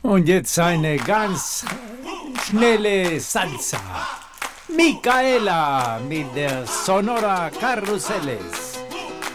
Und jetzt eine ganz schnelle Salsa. Micaela mit der Sonora Carruseles.